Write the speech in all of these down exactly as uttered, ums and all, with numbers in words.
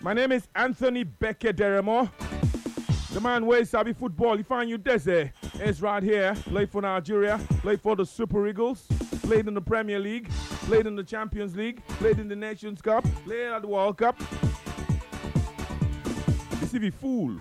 My name is Anthony Becker Deremo. The man where Sabi football. You find you there. Is right here. Played for Nigeria. Played for the Super Eagles. Played in the Premier League. Played in the Champions League. Played in the Nations Cup. Played at the World Cup. You see, be fool.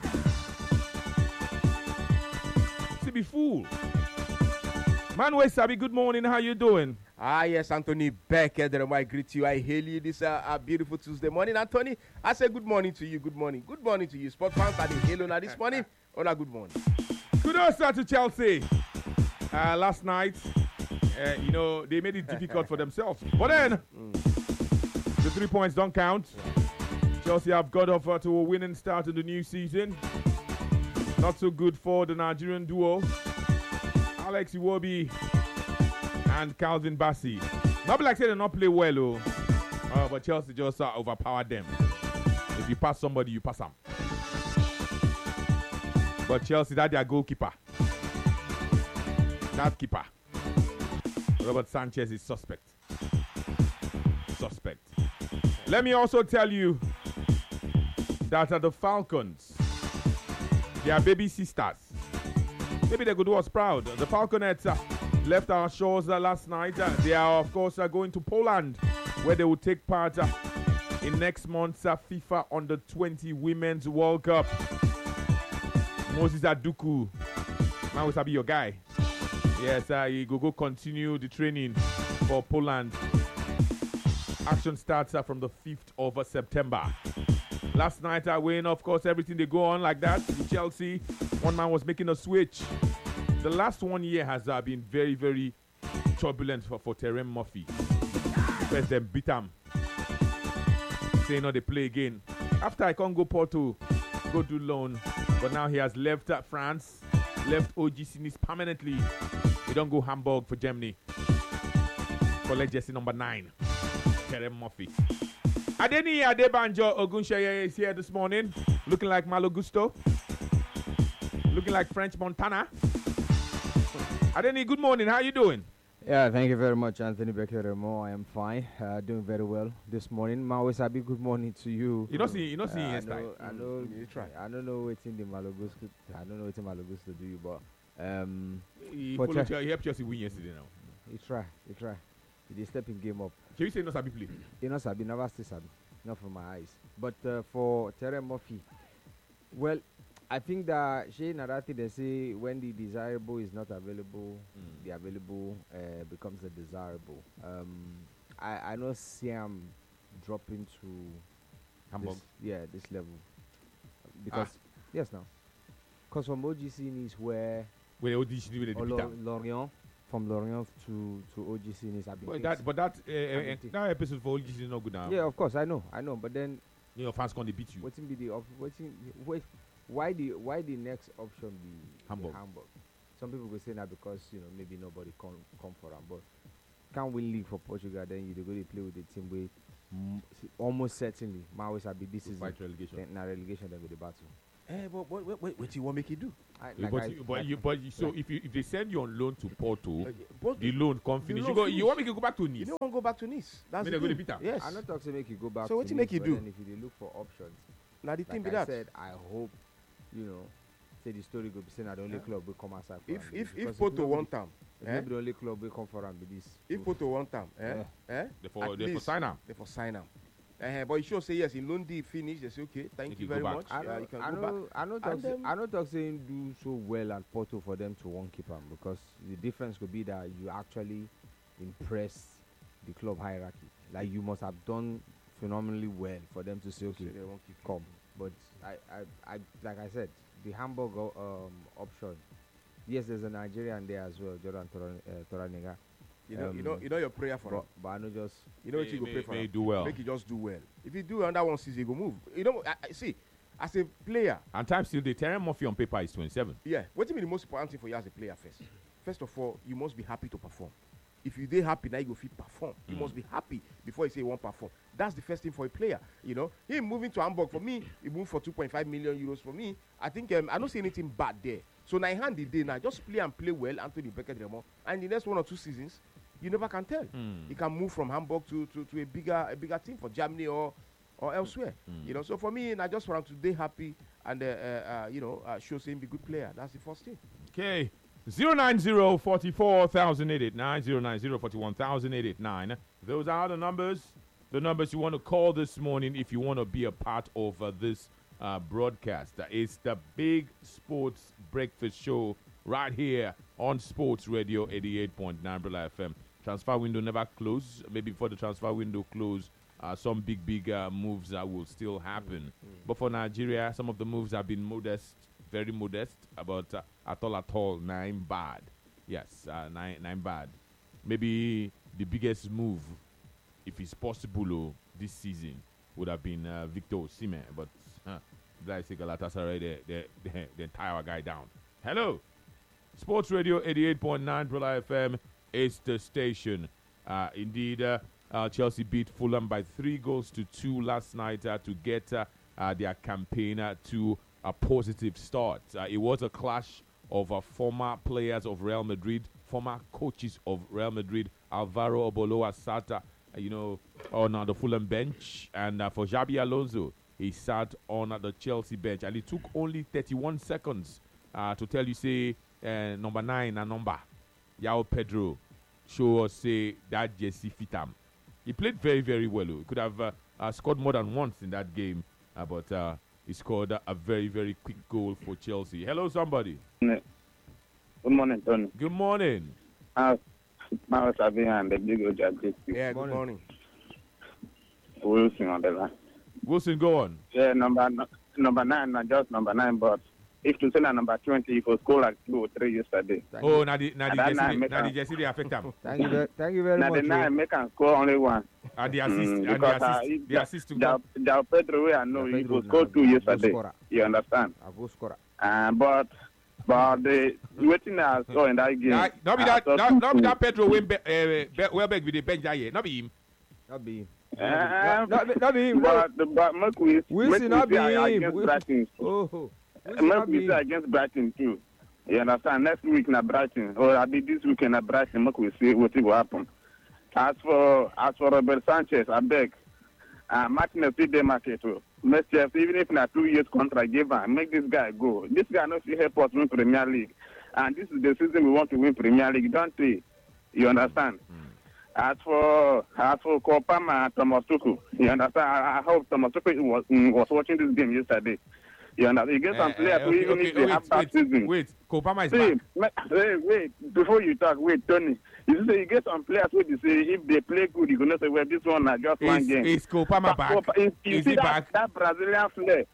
See, be fool. Man where Sabi, good morning. How you doing? Ah, yes, Anthony Becker, I greet you. I hail you this uh, uh, beautiful Tuesday morning. Anthony, I say good morning to you. Good morning. Good morning to you. Sport fans are the halo now this morning. Hola, good morning. Kudos to Chelsea. Uh, last night, uh, you know, they made it difficult for themselves. But then, mm. the three points don't count. Chelsea have got off uh, to a winning start in the new season. Not so good for the Nigerian duo, Alex Iwobi and Calvin Bassey. Not like say they not play well, oh. Uh, but Chelsea just uh, overpowered them. If you pass somebody, you pass them. But Chelsea, that their goalkeeper. That keeper. Robert Sanchez is suspect. Suspect. Let me also tell you that uh, the Falcons, they are baby sisters. Maybe they could do us proud. The Falconets uh, left our shores uh, last night. Uh, they are, of course, uh, going to Poland, where they will take part uh, in next month's uh, FIFA Under twenty Women's World Cup. Moses Aduku, man, will be your guy. Yes, uh, he go go continue the training for Poland. Action starts uh, from the fifth of uh, September. Last night, I uh, when of course everything they go on like that. With Chelsea, one man was making a switch. The last one year has uh, been very, very turbulent for, for Terem Murphy. First, them beat him. Say no, they play again. After I can't go Porto, go do loan. But now he has left uh, France, left O G C Nice permanently. He don't go Hamburg for Germany. Collect jersey number nine, Terem Murphy. Adeni Adebanjo Ogunsheye is here this morning, looking like Malo Gusto, looking like French Montana. Adeni, good morning. How you doing? Yeah, thank you very much, Anthony Becker. I am fine, uh, doing very well this morning. Mawe Sabi, good morning to you. You don't see, you don't see uh, his I know, style. I know, Mm, you try. I don't know what's in the Malagusto. I don't know what's in Malagusto do you, but um, He, but followed Che- Chelsea- he helped Chelsea win yesterday now. he try, he try. He did step in game up. Can you say no Sabi play? You know, Sabi never still Sabi, not from my eyes. But uh, for Terem Murphy, well, I think that Shey Narati, they say when the desirable is not available, Mm. the available uh, becomes the desirable. Um, I I know Siam dropping to Hamburg. this, yeah, this level because yes now, because from O G C Nice where Where the O D C where they or beat Lo- them. Lorient from Lorient to to O G C Nice have been But kicked. that, but that, uh, uh, been kicked. that episode for O G C is not good now. Yeah, of course I know, I know, but then You know, fans can't they beat you. what's be the op- what's wait why the why the next option be Hamburg. be Hamburg? Some people will say that because you know maybe nobody come come for them, but can't win league for Portugal. Then you go to play with the team with mm, almost certainly Maui be this is Fight relegation. then now relegation then with the battle. Eh, but what, what, what, what do you want make it do? I, Yeah, like but, I- you, but, like- you, but you, so like- if you if they send you on loan to Porto, Uh, but the loan can't finish. loan You go. finish. You want me to go back to you Nice? don't want to go back to Nice. That's May the they go to thing. beat am? Yes. I'm not talking to make you go back. So to what you make Nice, you but do? Then if you dey look for options, Now the thing like be I that said, I hope you know. Say the story go be saying that the only Yeah. club will come outside. for if am, if because if Porto nobody- want time, if eh? maybe the only club will come for am be this. If Oof. Porto want time, eh? Yeah. Eh? Therefore, At therefore least sign am. They for sign am. Uh, but you sure say yes. In loan deal finish, they say okay. Thank Make you you go very back. much. I Yeah, know, you can I go know, back. I know, talk And say, then- I know talk saying do so well at Porto for them to won't keep him because the difference could be that you actually impress the club hierarchy. Like you must have done phenomenally well for them to say okay, Say they won't keep come. But I, I, I, like I said, the Hamburg uh, um, option. Yes, there's a Nigerian there as well, Jordan Toran- uh, Toraniga. You know, you Um, know, you know your prayer for But, him. but I know just You know what May- you go may- pray for may him. he do well. Make you just do well. If you do under one season, you go move. You know, I, I see. As a player, And time still, the Terem Murphy on paper is twenty-seven. yeah. What do you mean the most important thing for you as a player first? First of all, you must be happy to perform. If you dey happy, now you go fit perform. You Mm. must be happy before you say you won't perform. That's the first thing for a player. You know, him moving to Hamburg for me, he moved for two point five million euros for me. I think um, I don't see anything bad there. So now hand the day now, just play and play well, Anthony Becker Dremo, and the next one or two seasons, you never can tell. Mm. He can move from Hamburg to, to, to a bigger a bigger team for Germany or or elsewhere. Mm. You know, so for me, I just want to stay happy and uh, uh, uh, you know uh, show him be good player. That's the first thing. Okay. zero nine zero forty-four thousand eight eight nine zero nine zero forty-one thousand eight eight nine. Those are the numbers. The numbers you want to call this morning if you want to be a part of uh, this uh, broadcast. Uh, it's the Big Sports Breakfast Show right here on Sports Radio eighty-eight point nine Brother F M. Transfer window never close. Maybe before the transfer window close, uh, some big, big uh, moves uh, will still happen. Mm-hmm. But for Nigeria, some of the moves have been modest, very modest, about uh, at all, at all, nine bad. Yes, uh, nine, nine bad. Maybe the biggest move, if it's possible, oh, this season would have been uh, Victor Osimhen. But uh, like say Galatasaray, they, they, they, they tie our guy down. Hello. Sports Radio eighty-eight point nine Brother F M is the station. Uh, indeed, uh, uh, Chelsea beat Fulham by three goals to two last night uh, to get uh, uh, their campaign uh, to a positive start. Uh, it was a clash of uh, former players of Real Madrid, former coaches of Real Madrid. Alvaro Oboloa sat, uh, you know, on uh, the Fulham bench, and uh, for Xabi Alonso, he sat on uh, the Chelsea bench, and it took only thirty-one seconds uh, to tell you, say, uh, number nine and number Yao Pedro show us say that Jesse Fitam. He played very, very well. He could have uh, uh, scored more than once in that game, uh, but uh, he scored uh, a very, very quick goal for Chelsea. Hello, somebody. Good morning, Tony. Good morning. Uh, my Sabi and the big old judge. Yeah, good morning. Wilson on the line. Wilson, go on. Yeah, number number nine, not just number nine, but if to say number twenty, he could score like two or three yesterday. Thank Oh, you. now the now the That Jesse, nine now make the am- Jesse they affect them. Thank you, very, thank you very Now much. the oh. nine make him score only one. And the assist, Mm, and the because, uh, assist, if the Ja- assist to Ja- Ja Pedro, way I know, Ja he Pedro could score na two goal yesterday. scorer. You understand? A goal scorer. Uh, but but the waiting I saw in that game. That, not be I that, saw not, two not be things. that Pedro when be, uh, be, Welbeck with the bench that year. Not be him. Not be him. Uh, Not be- not be him. But but make we Wilson make not we be say him. against Wilson- Brighton. Oh, oh. Wilson Make not be we say him. against Brighton too. You understand? Next week na Brighton, or I did this weekend at Brighton. Make we see what will happen. As for as for Robert Sanchez, I beg, uh, Martinez did the market too. Next year, even if na two years contract, give him, make this guy go. This guy knows he help us win Premier League, and this is the season we want to win Premier League. Don't we? You understand? As for as for Kopama and Thomas Tuchel, you understand? I, I hope Thomas Tuchel was mm, was watching this game yesterday. You understand? You get some Eh, players eh, who okay, even okay, if they wait, have bad wait, season. wait. Kopama is See, back. ma- hey, wait, before you talk, wait, Tony. You see, you get some players who they say if they play good, you're gonna say, well, this one is just one Is, game. is Kopama But back? Copa- is, you Is see he that, back? that Brazilian flair.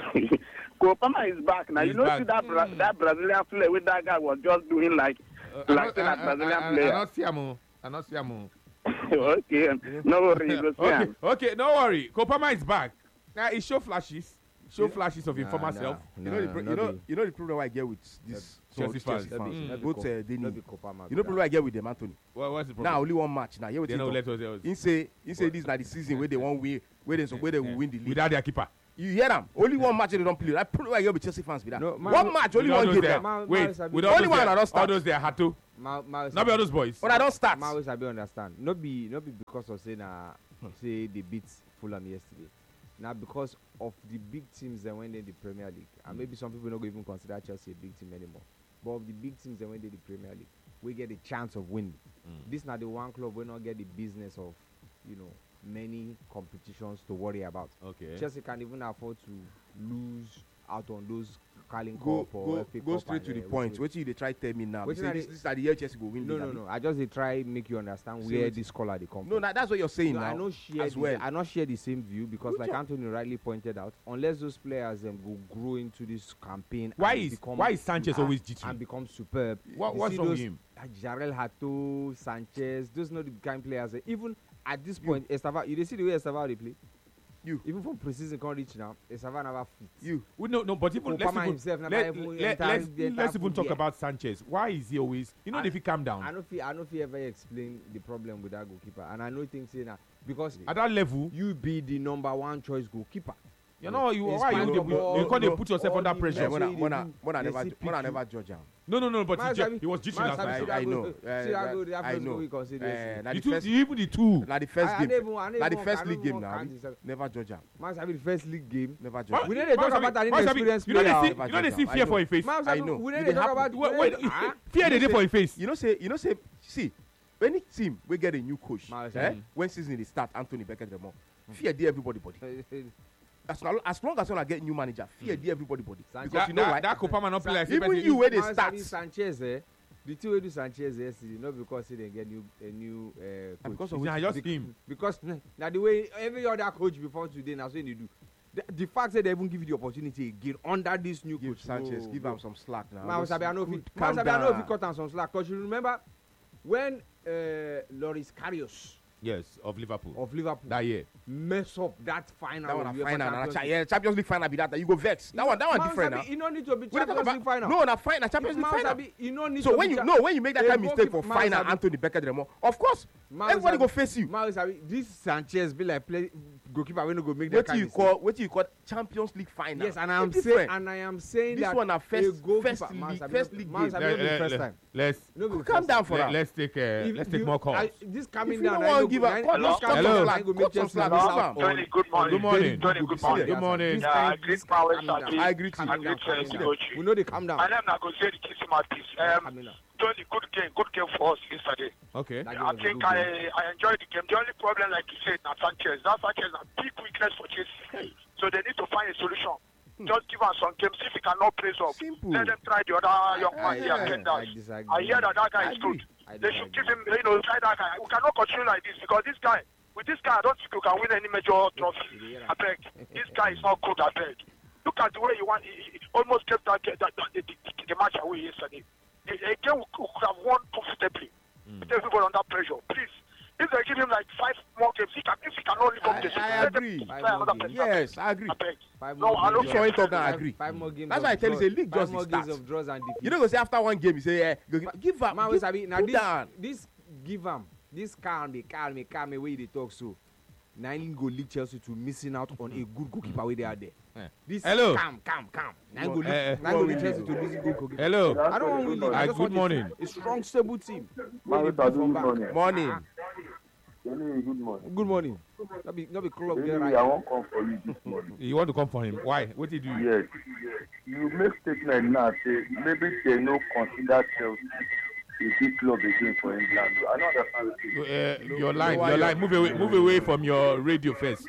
Kopama is back now. He's you know, back. see that Bra- Mm. that Brazilian flair with that guy was just doing like Uh, like I, that I, Brazilian I, I, I player. not see him. oh. I not see him. oh. Okay, no worries, you go see Okay, him. okay, no worry. Kopama is back. Now he show flashes, show flashes of his Nah, former nah. self. You know, the, pro- Nah, you not know, be- you know the problem I get with this some of Chelsea these fans. Chelsea not be- fans. not be Both Cop- uh, they not need. be Kopama, You know, brother. problem I get with them, Anthony. What, what's the problem? Now only one match. Now here what they you don't talk. let us. He say, he say this is not the season where they won't win, where they so where they will win the league. Without their keeper. You hear them? Only one match they don't play. I probably I get with Chelsea fans with that. No, man, one match, only With all one those game. there. now. Ma- Wait, Maris with Abi- all Only those one there, I don't all start. those there, Hato. Ma- Maris Not be all Abi- those boys. But I don't start. Ma always I be understand. Not be not be because of saying uh, say they beat Fulham yesterday. Now because of the big teams that went in the Premier League, and maybe some people don't even consider Chelsea a big team anymore. But of the big teams that went in the Premier League, we get a chance of winning. Mm. This not the one club we not get the business of, you know, many competitions to worry about. Okay. Chelsea can even afford to lose out on those Carling Go, Cup or go, F A go Cup straight and, to the uh, point. which- What you they try tell me now? Wetin Say I this, dey- this is the year Chelsea go win No, league. no, abi? no. I just dey try make you understand Say where wetin- this color they come No, from. nah, that's what you're saying No, now. I not share as the, well. I not share the same view because, Good like job. Anthony rightly pointed out, unless those players um, go grow into this campaign, Why and is become, why is Sanchez and- always G two? and become superb? What, You what's see wrong with those- him? uh, Jarel Hato, Sanchez, those not the kind players. eh, Even at this point, Estava, you dey see the way Estava they play. You. Even from preseason can't reach now, Estava never fit. You. We no, no, but even let's Obama even, himself never let, even let, enter let's, the entire let's even foot talk yet. about Sanchez. Why is he always? You know, I- if he calm down I don't feel I don't feel ever explain the problem with that goalkeeper, and I know things say that because at that level, you be the number one choice goalkeeper. You know, you He's why you fine dey for you, ball, you can't dey no, put yourself all under the pressure. men Mona, say he Mona, do, Mona they never, see Mona pick never you. judge him. No, no, no, but he, Man, ju- Sabi- he was cheating Man, last Sabi I, time. should I have know. go- Uh, see that go, that- that I first goal know. we consider Uh, yesterday. na The the two, first, even the two. na the first I- I game. don't even- I don't Na the even- first I don't league game even now. count this. Never judge him. Man, Sabi, the first league game. Never judge What? him. We didn't talk Man, about an Man, Sabi, inexperienced you know they player. see, you know they see I fear know. for his face. Man, I Sabi, know. we It didn't dey talk happen. about. Wait, we wait, didn't- ah, fear they You dey know for his face. You know say, you know say, see, any team we get a new coach, Man, eh, Sabi. when season dey start, Anthony Beckett them all. Fear dey everybody body. As, long- as long as you get new manager, fear dey everybody body. Sanchez. Because That, you know that, why? that Copa man not play like Even person- you where they Man, start. Sabi, Sanchez, eh? The thing we do Sanchez yesterday, not because he didn't get new a new uh, And coach. because of Nah, which, just Bec- him. Because now the way every other coach before today, now saying they do. The, the fact that they even give you the opportunity again under this new give coach. Sanchez, no, give no. him some slack now. Man, Just Sabi, I know if he, good, man, calm Sabi, I know if he down. cut down some slack. Because you remember when uh, Loris Karius Yes, of Liverpool. of Liverpool That year. mess up that final. That one of a UEFA final, na Champions cha- League. yeah, Champions League final be that. You go vex. That one, that one Man, different Sabi, now. he no need to be We dey talk Champions about- League final. No, na final, Champions League Man, final. Sabi, he no need So to when be you cha- no when you make that a kind of mistake goalkeeper- for Man, final, Sabi- Anthony Beckett them all, of course, Man, everybody Sabi- go face you. Man, Sabi, this Sanchez be like play goalkeeper when you go make that What kind you of call what you call Champions League final? Yes, and I'm It's saying, different. and I am saying This that one na a first- goalkeeper- first Man, league- Sabi, first no- league Man, game. Sabi, Let, no be the let, first let, time. let's No be the Calm first down time. for let, that. let's take uh, If let's you- take more calls. I, this coming If you down, don't I want go- give up, I- cut- this just cut coming some down, slack, I go cut make some Chelsea slack, miss leave out am. on- Tony, good morning. Good morning. Tony, good Good morning. Good morning. Yeah, This great guy power calm down. Sabi. I agree to I you. agree to Calm you, down. coach. We know they calm down. My name now go say the kiss my piece. Um, Calm down. Tony, good game, good game for us yesterday. Okay. That game I was a think good game. I I enjoyed the game. The only problem, like you said, now Sanchez. That Sanchez is a big weakness for Chelsea. So they need to find a solution. Just give us some games. If he cannot play up, Simple. let them try the other young man here. I- Get I that. disagree. I hear that that guy I is good. I They should disagree. give him, you know, try that guy. We cannot continue like this because this guy, with this guy, I don't think we can win any major trophy. I beg. This guy is not good, I beg. Look at the way he won. He, he almost kept that, that, that, the, the, the match away yesterday. The, the game we could have won comfortably. With everybody under pressure. Please. If they give him like five more games, he can, if he cannot live up to this, I- I let them agree. try another person. Yes, I agree. I beg. Five No, more I don't games care. of- Showing top down, I five- agree. Five more games. That's of why I tell you, draws- say league five just more dey games start. of draws and defeats. You don't go say after one game, you say, yeah, go, give up. Man, give, we sabi now put this down. this give am this calm me calm me calm me wey dey talk so na him go lead Chelsea to missing out on a good goalkeeper wey dey out there. Eh. This Hello. calm calm calm na him go lead Eh, eh. na him go lead Chelsea to losing good goalkeeper. Hello. I don't want win league. I Hi, just good want a- morning. A strong stable team. Man, Wey dey we start play from doing back. morning. Morning. Ah, Tony, good morning. good morning. No be no be club get Anyway, I right. won't come for you this morning. You want to come for him? Why? What did you do? Yes. You make statement now say maybe they no consider Chelsea a big club again for England. I don't understand the thing. Uh, your line, why your you- line. Move away, move away from your radio first.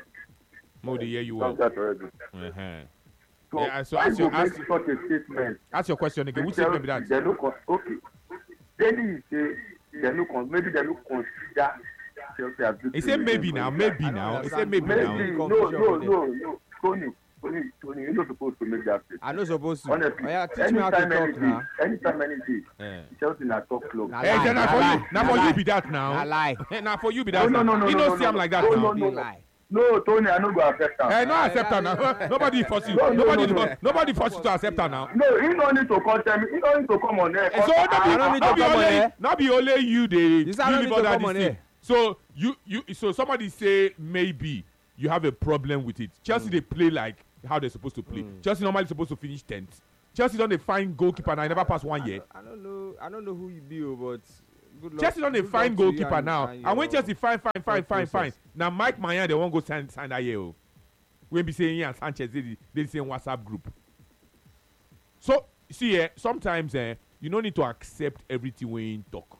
Move the hear you well. Don't that already. Uh-huh. So, Yeah, so why ask you your- make ask- such a statement? Ask your question again. Which Chelsea, statement be that? They no con- okay. Then you say they no con- maybe they no consider Chelsea as big He club said again maybe for now, England. maybe I don't now. He said understand. maybe Maybe now. no, Confusion no, over no, no. Tony, Tony, Tony, you're not supposed to make that statement. I no supposed to. Honestly, Oh, yeah, teach me how to anytime, any talk day, now. anytime, any day, Eh. Chelsea na top club. Nah, Hey, lie, then now nah, for lie, you, now nah, for you lie. be that Na now. lie. Eh, now for you be No, that no, now. no, no, He no, don't no, see him no. like that No, now. no, Be no. lie. No, Tony, I no go accept Eh, that. no accept her now. Nobody force you. No, no, Nobody, no, no. nobody force you to accept her now. No, he don't need to come tell me. He don't need to come on there. Eh, So not I don't need be, not to be come on only, here. not be only you they You say I don't you need live to under come on this thing. here. So you you so somebody say maybe you have a problem with it. Chelsea they play like how they're supposed to play. Chelsea normally supposed to finish tenth. Chelsea don't they find goalkeeper now. I never pass one year. I don't know. I don't know who you be, oh, but good luck. Chelsea don't they good find luck to you goalkeeper and- now. and And when your Chelsea find, find, find, thought find, find. process. Now Mike Mayan they won't go sign sign that year. Oh. When be saying yeah, Sanchez they they the same WhatsApp group. So see eh, sometimes eh, you don't need to accept everything when you talk.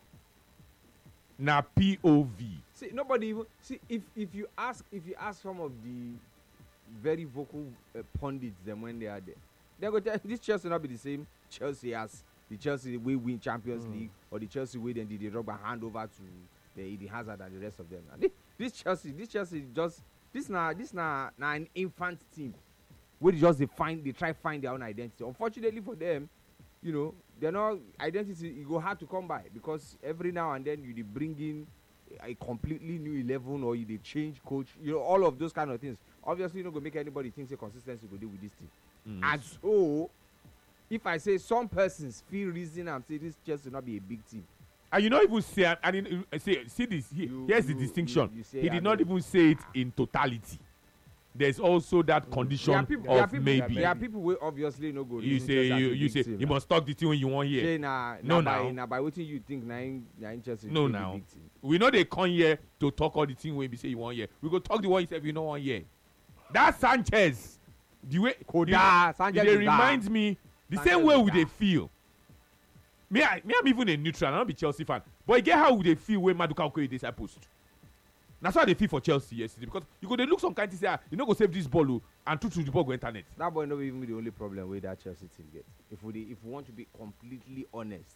Now P O V. See, nobody even see if if you ask if you ask some of the very vocal uh, pundits them when they are there, they go tell this Chelsea not be the same Chelsea as the Chelsea we win Champions League or the Chelsea way then did the rubber hand over to the Eden Hazard and the rest of them. And this, this Chelsea, this Chelsea just this now this now now an infant team where they just they find they try find their own identity. Unfortunately for them, you know, they're not identity. It go hard to come by because every now and then you dey bring in a completely new eleven or you dey change coach. You know, all of those kind of things. Obviously, you're not gonna make anybody think say consistency go deal with this team. And so, if I say some persons feel reason and say this Chelsea not be a big team, And you not even say, and in, uh, say, see this. He, You- here's the you- distinction. you- you say he I did not don't- even say it in totality. there's also that condition There are people, there are of people, maybe. There are people who obviously no go. You reason say Chelsea as you a you big say team you now. must talk the thing when you want here. Say na No, na by now. na by wetin you think na in na in Chelsea. No take the now. big team. We know they come here to talk all the thing when we say you want here. We go talk the one you say you know one here. That Sanchez, the way Koda, it, Sanchez it is reminds me the Sanchez same way is we they that. feel. Me, I, me, I'm even a neutral. I don't be Chelsea fan, but I get how they feel when Maduka Okoye dey post. That's how they feel for Chelsea yesterday because you go they look some kind of say ah, you know go save this ball oh, and two to the ball go internet. That boy no even be the only problem with that Chelsea team get. If we dey- if we want to be completely honest,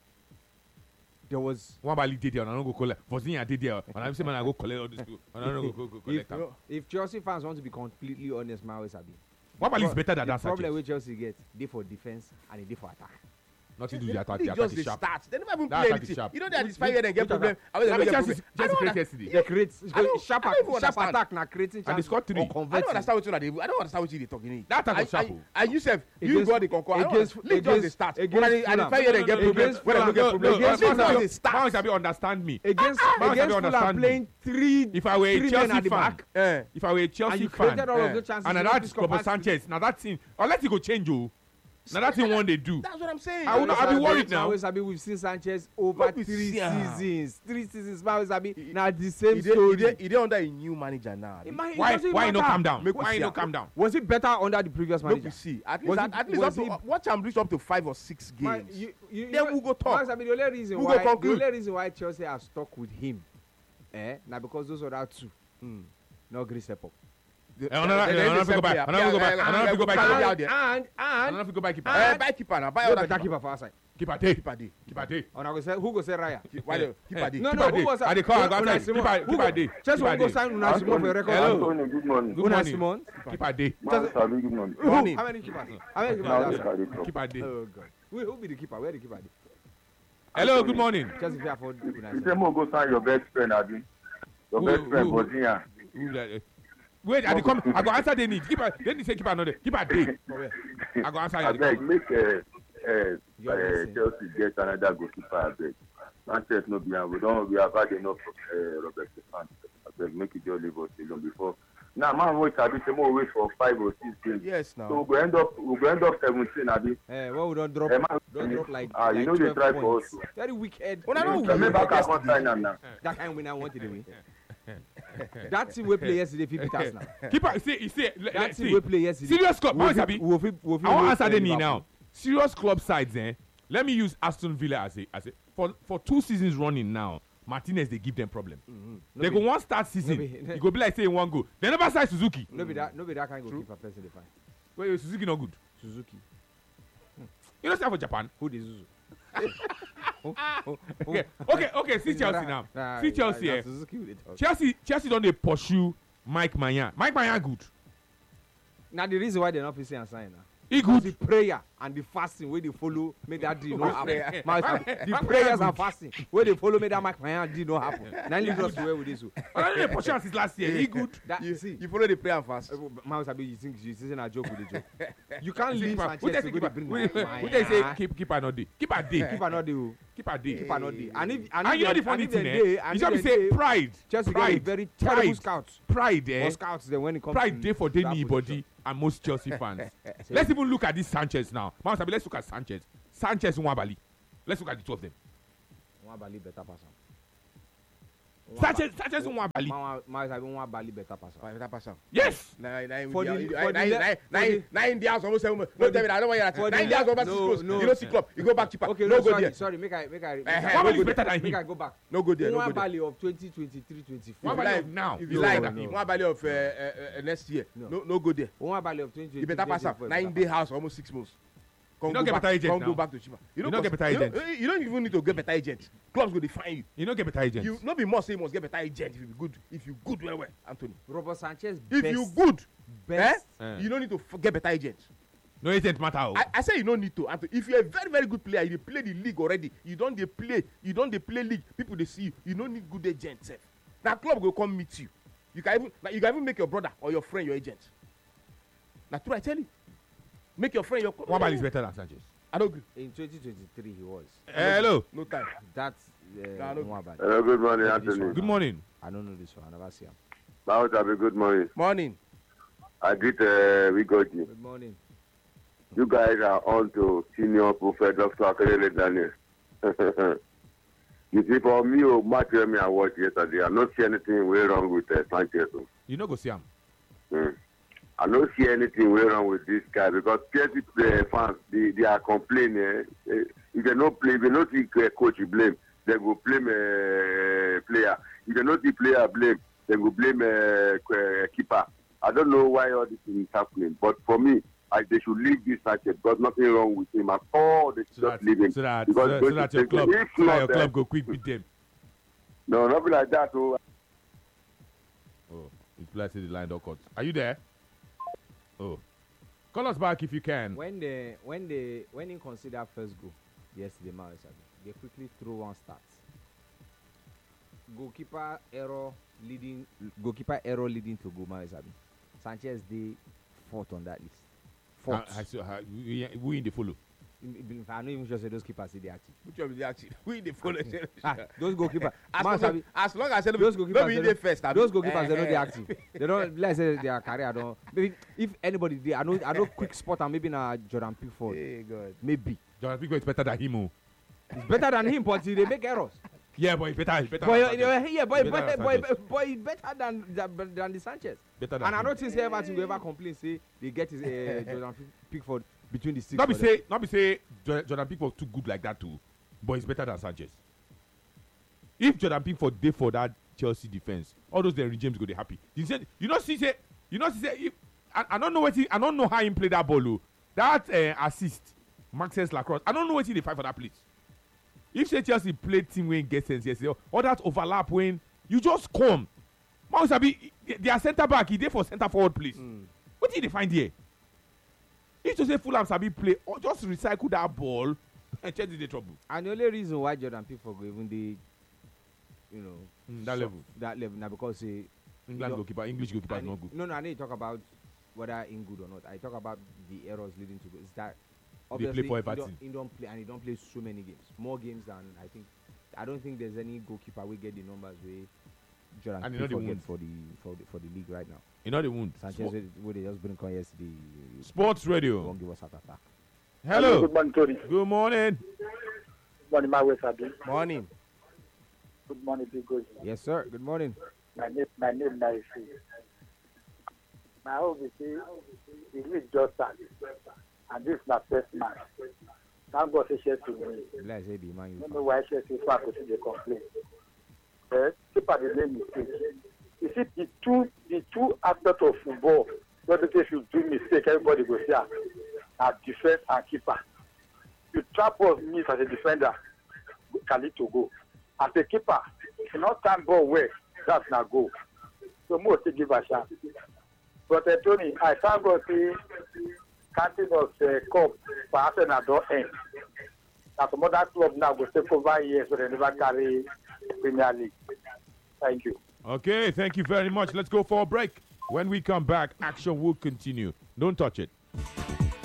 there was One bally did there, and I don't go collect. Vozinha did there, and I'm saying man I go collect all this, and I don't go, go, go collect if, them. if Chelsea fans want to be completely honest, my way sabi. One bally is Pro- better than the that. problem Sanchez. with Chelsea get they for defense and they for attack. Nothing to do with the attack. They The attack just is they sharp. start. They never even That play attack is anything. sharp. You know they are Which- this five year they which get problem. attack? I mean, I they mean, get Chelsea, problem. I Chelsea don't create under- yesterday. They create I don't- sharp, I don't even sharp understand. attack na creating And they chance scored three. or I don't converting. understand what you are. I don't understand what you they talking. That attack was I- sharp, I- oh. And you said you Against- got the conquer. against- League just against- they start. against When I- and the Fulham. five year they get problem. Against When I don't get Fulham. problem. No, Against no, League no, just no. they start. Bounce Abi understand me. Against Bounce against Abi Fulham understand me. playing three If I were a three men Chelsea at the fan, back, Eh. if I were a and Chelsea you fan, created all eh, of those chances. and you now don't that's score Robert past- Sanchez, now that thing, unless he go change you, now that thing one they do. That's what I'm saying. I would not- I'll be worried now. Always Sabi, we've seen Sanchez over What we three see, ah. seasons. Three seasons. Always Sabi, He- now the same He dey- he story. dey- he dey under a new manager now. It might- it Why? doesn't Why you no matter. calm down? Make we Why you see no am. calm down? Was it better under the previous Make we manager? see. At Was least, it- at least was up to, he- uh, watch am reach up to five or six Man, games. you, you, Then you we go talk. Always Sabi, the only reason We go why the conclude. only reason why Chelsea are stuck with him, eh? Now because those other two, Hmm. no agree step up. The- Eh, another- then- eh, then another the go back, player- another go back, player- another player- go back. player And out there. and I don't know and if you go back keeper. Eh, buy keeper now. Buy no other better keeper. keeper for outside. Keeper day. Keeper dey. Keeper day. And I go say who go say Raya? Why the keeper dey? No, Keeper no, dey. who was I dey call, I go Unai outside. Simon. Keeper- Who keeper go- dey. Just Keeper want to go dey. sign Unai Simon for a record. Hello. Anthony, good morning. Good Unai morning. Simon. Keeper day. Man, Sabi, good morning. Who? Morning. How many keepers? How many keepers? Now outside? look at it. Keeper day. Oh God. Who, who be the keeper? Where the keeper? dey? Hello, good morning. Just if you afford Unai You Simon. say more go sign your best friend, Abi. Your Who- best friend, who- Vozinha. Who that, eh? Wait, I dey come. I go answer the need. Keeper. Then he say keeper no dey. Keeper day. I go answer I you. beg, make uh, uh, You uh, are missing. Chelsea get another goalkeeper, I beg. Sanchez no be am. We don't. We have had enough of uh, Robert Stefan. I beg, make it just leave us alone before. Now, man, wait, Abi, say more wait for five or six games. Yes, So now. we go end up, we go end up seventeen, Abi. Eh, well, we don't drop. Eh, man, Don't drop like. ah, you like know they twelve try for points. us. Very wicked. Una no You remember I can't sign am now. That kind of winner wanted to win. That team we play yesterday, fit beat us now. Keeper. See, you see. le- le- That team see. we play yesterday. Serious club. we Boys, fit- Abi. we fit- we fit I want win, answer uh, the need Liverpool. now. Serious club sides, eh? Let me use Aston Villa as a as a for for two seasons running now. Martinez they give them problem. No They be- go one start season. no be- You go be like saying one go. They never sign Suzuki. No be that. No be that kind of goalkeeper person they find. Wait, Suzuki not good. Suzuki. You know start for Japan. Who the Zuzu? Okay, okay, okay. See Chelsea now. Nah, See Chelsea. nah, eh. Suzuki with it. Chelsea, Chelsea don't they pursue Mike Maignan. Mike Maignan good. Now the reason why they not facing and sign now. He Because good. the prayer and the fasting where they follow make that deal not happen. prayer? My- Why- the why prayers prayer and fasting where they follow make that Mike Mayan deal not happen. Now leave us to where with this. one. I don't know pursue since last year. He good. That You see. you follow the prayer fast. Uh, Mouse Abi, you think you think a joke with a joke? You can't leave Keeper. Sanchez Who they to say go keeper? dey bring Who Mike who they say Maignan. keep keeper not day? Keeper day. Keeper not dey o. Keeper day. Keeper not dey. And if and And if you know dem- the funny and if thing, dem eh? dey- and You if just be dem say dey, pride. Chelsea get a Pride. very terrible Pride. scout. Pride, eh? Or scouts then when it comes Pride to day for that anybody position. and most Chelsea fans. Let's even look at this Sanchez now. Mouse Abi, let's look at Sanchez. Sanchez Nwabali. Let's look at the two of them. Nwabali better pass am. Sanchez, Sanchez Nwabali. Mouse Abi Nwabali better pass am. Five that pass am. Yes. Nine, nine, For nine, the- nine, for the nine, le- nine, for nine, the- nine Indians almost seven. No, for tell me that. I don't want you for to. the Nine Indians le- over six no, close. no. You know, six club. You go back cheaper. Okay, No no, go sorry, there. sorry. Make I make I make Eh, I- eh, go Nwabali is there. better than Make him. I go back. No go there. No go there. Nwabali of twenty twenty-three twenty-four. Nwabali like- of now. If you No, like no. that, if one value of uh, uh, uh, next year, No. no, no go there. Nwabali of twenty twenty-three. You better pass am. Nine day house, almost six months. Come You don't go get back. better agent Come now. go back to cheaper. You don't cause- get better you don't- agent. You don't even need to get better agent. Clubs go define you. You don't get better agents. You not be more say you must get better agent if you be good. If you good well well, Anthony. Robert Sanchez. If best, you good, best. eh, Eh. you don't need to f- get better agent. No agent matter. oh. I, I say you don't need to. Anthony. If you're a very very good player, you dey play the league already. You don't dey play. You don't dey play league. People they see you. You don't need good agent. Sef. Now club go come meet you. You can even now you can even make your brother or your friend your agent. Now true I tell you. Make your friend your. Nwabali is better than Sanchez. I don't agree. In twenty twenty-three, he was. Hello. No time. That's uh, Nah, no- Nwabali. Hello, good morning, Maybe this Anthony. one. Good morning. I don't know this one. I never see him. Bow Sabi, good morning. Morning. I greet uh, Wigoji. Good morning. You guys are on to senior prophet Doctor Akelele Daniel. You see, for me, oh, match me I watched yesterday, I don't see anything way wrong with uh, Sanchez. oh. You know go see him. Mm. I don't see anything way wrong with this guy because P S G uh, fans, they, they are complaining. Uh, uh, if they don't play, if they don't see uh, coach blame, they go blame uh, player. If they don't see player blame, they go blame uh, uh, keeper. I don't know why all this is happening, but for me, I, they should leave this Sanchez because nothing wrong with him at all. They should So just that, leave him. so that, because so, so that your club, if so that not, your uh, club go quick beat them. No, nothing like that. Oh. Oh, it's like the line don't cut. Are you there? Oh, call us back if you can. When they when they when you consider first goal yesterday, Maurice Abi, they quickly throw one start. Goalkeeper error leading goalkeeper error leading to goal, Maurice Abi. Sanchez they fourth on that list. Fourth. Uh, I, so, uh, we, we in the follow. In- in- I'm not even sure say those keepers see the active. Which one be the action? We the follow. Ah, those goalkeepers. As, Maurice long, Abi, as long as those those goalkeepers, maybe they they don't- first. abi. those goalkeepers, they know Eh, they're eh. active. They don't, let's say their career, don't. Maybe if anybody, they, I know, I know quick spot and maybe now Jordan Pickford. Hey God. Maybe. Jonathan Pickford is better than him. Oh. It's better than him, but they make errors. Yeah, but he's better. He's better. Boy, than Sanchez. yeah, boy, Better boy, than boy, Sanchez. boy, he's better than, than, than the Sanchez. Better than And I him. don't think say Everton will ever complain, say they get his uh, Jordan Pickford between the six. Not be for them. say, not be say Jo- Jordan Pickford too good like that too, but he's better than Sanchez. If Jordan Pickford did for that Chelsea defense, all those Henry James go they happy. You said, you know, see say, you know, see say, if, I, I don't know what he, I don't know how he played that ball. Oh. That uh, assist, Maxence Lacrosse. I don't know what he they fight for that place. If say Chelsea played team when get sense yesterday, or that overlap when you just come, Maurice Abi, their centre back, he did for centre forward place. Mm. What did they find here? If you say Fulham Sabi play, or just recycle that ball and Chelsea the trouble. And the only reason why Jordan Pickford go even the, you know, Mm, that so- level. that level now because say England know, goalkeeper, English goalkeeper is I not need- good. No, no, I need to talk about whether in good or not. I talk about the errors leading to goals. That They play obviously for he Everton. don't, he don't play and he don't play so many games, more games than I think. I don't think there's any goalkeeper we get the numbers where Jordan And you know they Pickford won't. get for the for the for the league right now. You know the wound. Sanchez, where they just bring on yesterday, Sports Radio. won't give us heart attack. Hello. Good morning, Tony. Good morning. Good morning, my way, Sabi. Morning. Good morning, Big Goji. Yes, sir. Good morning. My name, my name, Naifi. My hope is say, the league just started, and this is my first match. Thank God, say share to me. Let's say the man I you don't know why share to far to the complaint. Eh, keeper the name mistake. You see, the two, the two aspects of football, whether they should do mistake, everybody goes here. Are defense and keeper. You trap us miss as a defender, can lead to go. As a keeper, if you not stand ball well, that's not go. So most to give a chance. But uh, Tony, I thank God see counting of the cup for Arsenal don't end. Now some other club now will take over years, but they never carry Premier League. Thank you. Okay, thank you very much. Let's go for a break. When we come back, action will continue. Don't touch it.